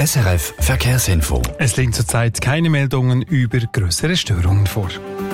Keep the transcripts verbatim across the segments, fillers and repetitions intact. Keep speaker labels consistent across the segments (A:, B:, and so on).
A: S R F Verkehrsinfo.
B: Es liegen zurzeit keine Meldungen über größere Störungen vor.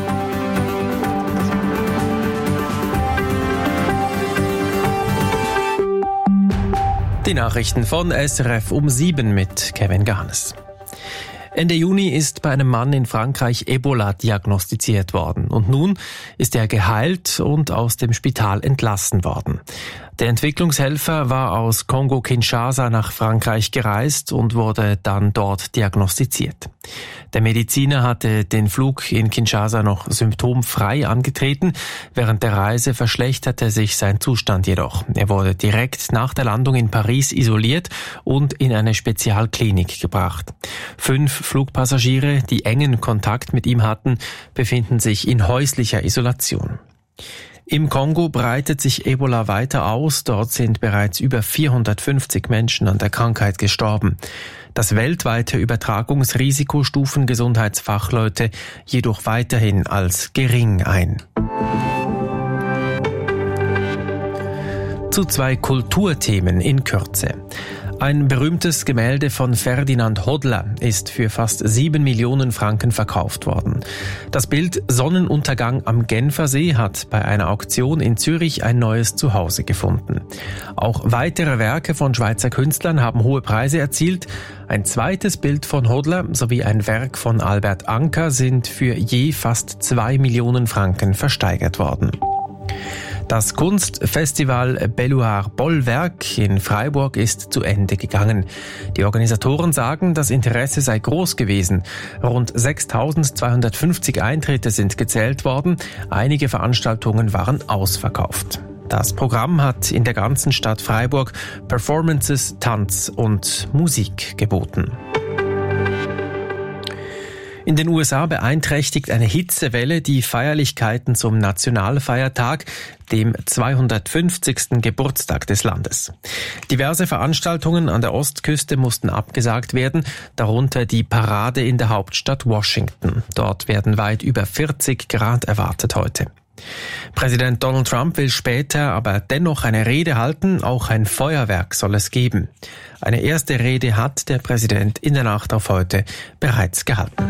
C: Die Nachrichten von S R F um sieben mit Kevin Garnes. Ende Juni ist bei einem Mann in Frankreich Ebola diagnostiziert worden und nun ist er geheilt und aus dem Spital entlassen worden. Der Entwicklungshelfer war aus Kongo-Kinshasa nach Frankreich gereist und wurde dann dort diagnostiziert. Der Mediziner hatte den Flug in Kinshasa noch symptomfrei angetreten. Während der Reise verschlechterte sich sein Zustand jedoch. Er wurde direkt nach der Landung in Paris isoliert und in eine Spezialklinik gebracht. Fünf Flugpassagiere, die engen Kontakt mit ihm hatten, befinden sich in häuslicher Isolation. Im Kongo breitet sich Ebola weiter aus. Dort sind bereits über vierhundertfünfzig Menschen an der Krankheit gestorben. Das weltweite Übertragungsrisiko stufen Gesundheitsfachleute jedoch weiterhin als gering ein. Zu zwei Kulturthemen in Kürze. Ein berühmtes Gemälde von Ferdinand Hodler ist für fast sieben Millionen Franken verkauft worden. Das Bild Sonnenuntergang am Genfersee hat bei einer Auktion in Zürich ein neues Zuhause gefunden. Auch weitere Werke von Schweizer Künstlern haben hohe Preise erzielt. Ein zweites Bild von Hodler sowie ein Werk von Albert Anker sind für je fast zwei Millionen Franken versteigert worden. Das Kunstfestival Belluar Bollwerk in Freiburg ist zu Ende gegangen. Die Organisatoren sagen, das Interesse sei groß gewesen. Rund sechstausendzweihundertfünfzig Eintritte sind gezählt worden. Einige Veranstaltungen waren ausverkauft. Das Programm hat in der ganzen Stadt Freiburg Performances, Tanz und Musik geboten. In den U S A beeinträchtigt eine Hitzewelle die Feierlichkeiten zum Nationalfeiertag, dem zweihundertfünfzigsten Geburtstag des Landes. Diverse Veranstaltungen an der Ostküste mussten abgesagt werden, darunter die Parade in der Hauptstadt Washington. Dort werden weit über vierzig Grad erwartet heute. Präsident Donald Trump will später aber dennoch eine Rede halten, auch ein Feuerwerk soll es geben. Eine erste Rede hat der Präsident in der Nacht auf heute bereits gehalten.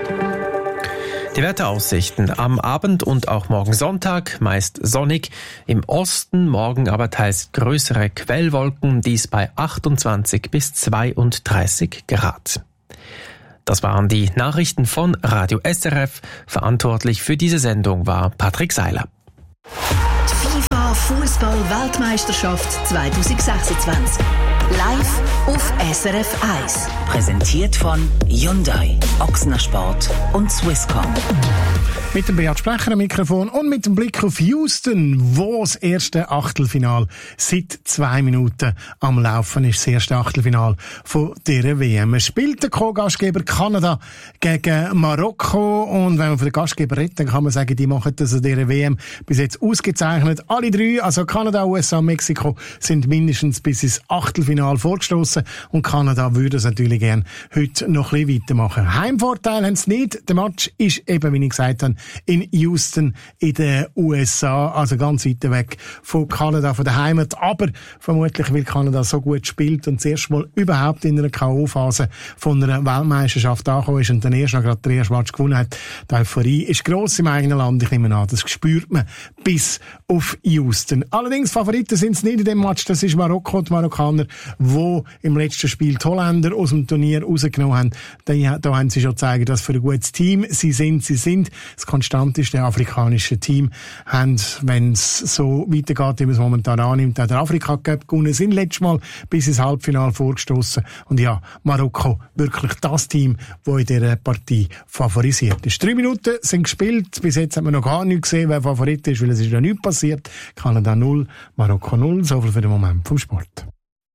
C: Die Wetteraussichten am Abend und auch morgen Sonntag meist sonnig, im Osten morgen aber teils größere Quellwolken, dies bei achtundzwanzig bis zweiunddreißig Grad. Das waren die Nachrichten von Radio S R F. Verantwortlich für diese Sendung war Patrick Seiler.
D: Die FIFA Fußball-Weltmeisterschaft zwanzig sechsundzwanzig. Live auf S R F eins.
E: Präsentiert von Hyundai, Ochsner Sport und Swisscom.
F: Mit dem Beat Sprecher am Mikrofon und mit dem Blick auf Houston, wo das erste Achtelfinal seit zwei Minuten am Laufen ist. Das erste Achtelfinal von dieser W M. Es spielt der Co-Gastgeber Kanada gegen Marokko. Und wenn man von den Gastgeber redet, dann kann man sagen, die machen das an dieser W M bis jetzt ausgezeichnet. Alle drei, also Kanada, U S A, Mexiko, sind mindestens bis ins Achtelfinal vorgestoßen. Und Kanada würde es natürlich gerne heute noch ein bisschen weitermachen. Heimvorteil haben sie nicht. Der Match ist eben, wie ich gesagt habe, in Houston in den U S A, also ganz weit weg von Kanada, von der Heimat. Aber vermutlich, weil Kanada so gut spielt und das erste Mal überhaupt in einer K O-Phase von einer Weltmeisterschaft angekommen ist und dann erst noch gerade den ersten Match gewonnen hat. Die Euphorie ist gross im eigenen Land, ich nehme an. Das spürt man bis auf Houston. Allerdings, Favoriten sind es nicht in dem Match. Das ist Marokko, die Marokkaner, die im letzten Spiel die Holländer aus dem Turnier rausgenommen haben. Da, da haben sie schon gezeigt, dass für ein gutes Team sie sind. Sie sind das konstanteste afrikanische Team, haben, wenn es so weitergeht, wie man es momentan annimmt, auch der Afrika Cup gewonnen, sind letztes Mal bis ins Halbfinale vorgestoßen. Und ja, Marokko wirklich das Team, das in dieser Partie favorisiert ist. Drei Minuten sind gespielt. Bis jetzt hat man noch gar nicht gesehen, wer Favorit ist, weil es ist ja nichts passiert. Kanada null, Marokko null. So viel für den Moment vom Sport.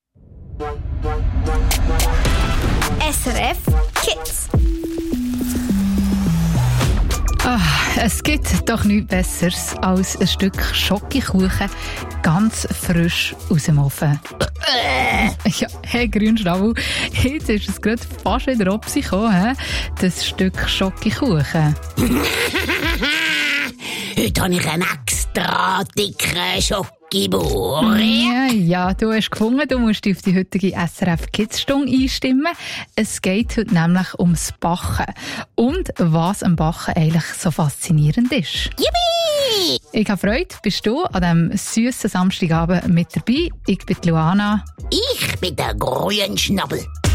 G: S R F Kids.
H: Ach, es gibt doch nichts Besseres als ein Stück Schokokuchen, ganz frisch aus dem Ofen. Ja, hey, Grünschnabel, jetzt ist es gerade fast wieder auf sich gekommen, das Stück Schokokuchen.
I: Heute habe ich einen extra dicken Schokokuchen
A: geboren.
H: Ja, ja, du hast gefunden, du musst dich auf die heutige S R F Kids Stunde einstimmen. Es geht heute nämlich ums Backen. Und was am Backen eigentlich so faszinierend ist.
A: Yippie!
H: Ich habe Freude, bist du an diesem süssen Samstagabend mit dabei. Ich bin Luana.
A: Ich bin der Grünschnabel.